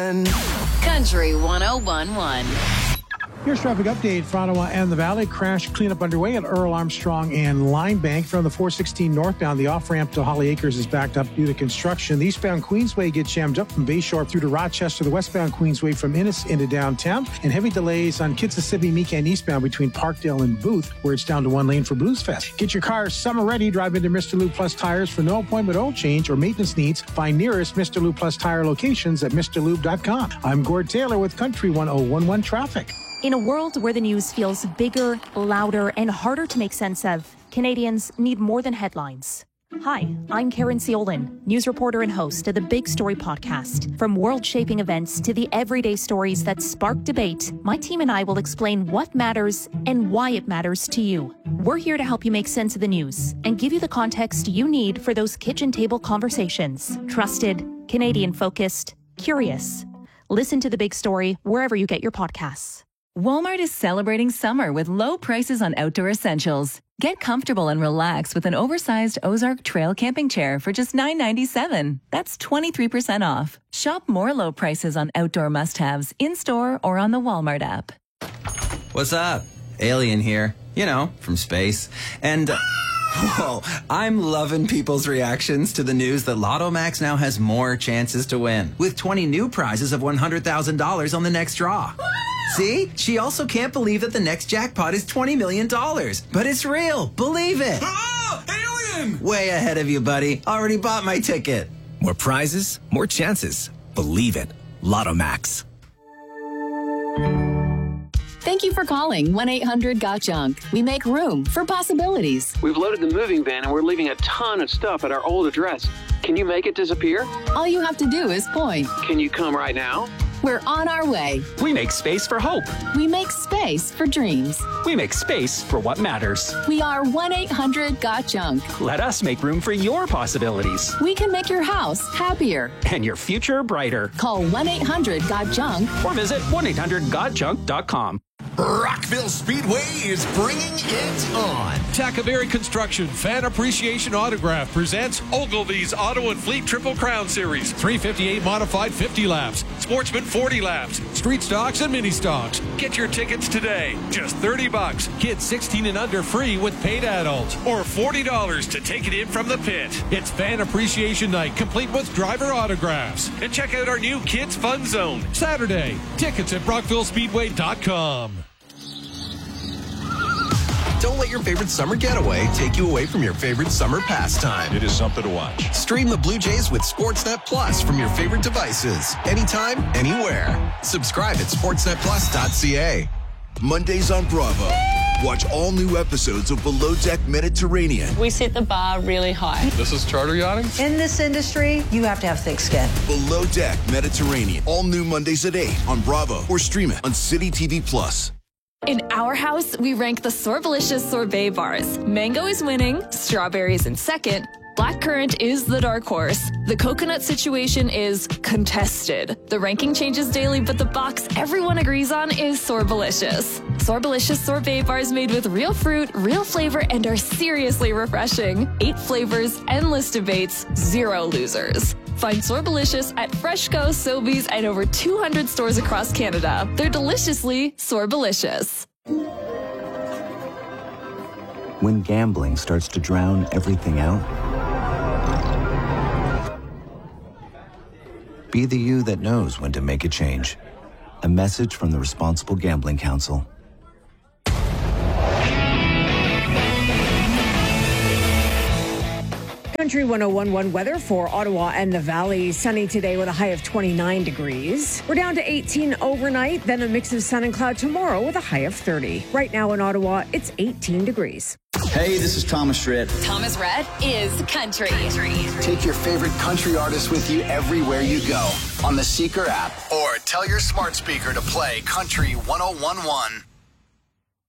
10. Country 101.1. Here's traffic update for Ottawa and the Valley. Crash cleanup underway at Earl Armstrong and Limebank. From the 416 northbound, the off-ramp to Holly Acres is backed up due to construction. The eastbound Queensway gets jammed up from Bayshore through to Rochester. The westbound Queensway from Innis into downtown. And heavy delays on Kitsissippi, Meekan eastbound between Parkdale and Booth, where it's down to one lane for Blues Fest. Get your car summer ready. Drive into Mr. Lube Plus Tires for no appointment oil change or maintenance needs. Find nearest Mr. Lube Plus Tire locations at MrLube.com. I'm Gord Taylor with Country 101.1 Traffic. In a world where the news feels bigger, louder, and harder to make sense of, Canadians need more than headlines. Hi, I'm Karen Ciolin, news reporter and host of the Big Story podcast. From world-shaping events to the everyday stories that spark debate, my team and I will explain what matters and why it matters to you. We're here to help you make sense of the news and give you the context you need for those kitchen table conversations. Trusted, Canadian-focused, curious. Listen to The Big Story wherever you get your podcasts. Walmart is celebrating summer with low prices on outdoor essentials. Get comfortable and relax with an oversized Ozark Trail camping chair for just $9.97. That's 23% off. Shop more low prices on outdoor must-haves in-store or on the Walmart app. What's up? Alien here. You know, from space. And... whoa, I'm loving people's reactions to the news that Lotto Max now has more chances to win, with 20 new prizes of $100,000 on the next draw. See? She also can't believe that the next jackpot is $20 million. But it's real. Believe it. Ah, alien! Way ahead of you, buddy. Already bought my ticket. More prizes, more chances. Believe it. Lotto Max. Thank you for calling 1-800-GOT-JUNK. We make room for possibilities. We've loaded the moving van and we're leaving a ton of stuff at our old address. Can you make it disappear? All you have to do is point. Can you come right now? We're on our way. We make space for hope. We make space for dreams. We make space for what matters. We are 1-800-GOT-JUNK. Let us make room for your possibilities. We can make your house happier. And your future brighter. Call 1-800-GOT-JUNK. Or visit 1-800-GOT-JUNK.com. Rockville Speedway is bringing it on. Tackaberry Construction Fan Appreciation Autograph presents Ogilvy's Auto and Fleet Triple Crown Series. 358 Modified 50 laps, Sportsman 40 laps, Street Stocks and Mini Stocks. Get your tickets today. Just $30. Kids 16 and under free with paid adults. Or $40 to take it in from the pit. It's Fan Appreciation Night, complete with driver autographs. And check out our new Kids Fun Zone. Saturday. Tickets at RockvilleSpeedway.com. Don't let your favorite summer getaway take you away from your favorite summer pastime. It is something to watch. Stream the Blue Jays with Sportsnet Plus from your favorite devices. Anytime, anywhere. Subscribe at sportsnetplus.ca. Mondays on Bravo. Watch all new episodes of Below Deck Mediterranean. We set the bar really high. This is charter yachting? In this industry, you have to have thick skin. Below Deck Mediterranean. All new Mondays at 8 on Bravo or stream it on City TV Plus. In our house, we rank the Sorbalicious sorbet bars. Mango is winning, strawberry is in second, blackcurrant is the dark horse. The coconut situation is contested. The ranking changes daily, but the box everyone agrees on is Sorbalicious. Sorbalicious sorbet bars made with real fruit, real flavor, and are seriously refreshing. 8 flavors, endless debates, 0 losers. Find Sorbalicious at Freshco, Sobeys, and over 200 stores across Canada. They're deliciously Sorbalicious. When gambling starts to drown everything out, be the you that knows when to make a change. A message from the Responsible Gambling Council. Country 101.1 weather for Ottawa and the Valley. Sunny today with a high of 29 degrees. We're down to 18 overnight, then a mix of sun and cloud tomorrow with a high of 30. Right now in Ottawa, it's 18 degrees. Hey, this is Thomas Rhett. Thomas Rhett is country. Take your favorite country artist with you everywhere you go on the Seeker app. Or tell your smart speaker to play Country 101.1.